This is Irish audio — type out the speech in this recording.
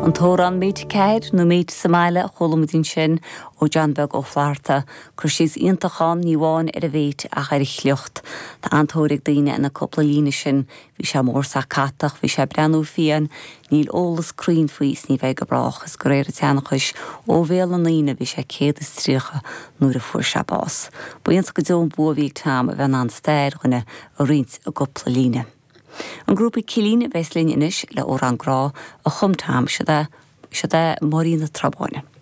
An tóran méid ceir nó méid Samáile cholamadín sin ó Johnbeg ó Phláirte, chur síos iontachán níháin ar a bhéit a chairich leocht. Tá antóigh daoine ina coppla líne sin, bhí sé mórsa catach, bhí sé breanú fian, níl ólas cruinn faois ní bheith go brachas go réir a teannachais ó bhéal an líne bhí sé céad is tríocha nuair a fuair sé bás. Buíonn go dún buamhíh tam a bheith an stair chune a rint a coppla líne. An grúpa Cilín bheits líne inis le órán grá a chumtám se de Marína Trabáine.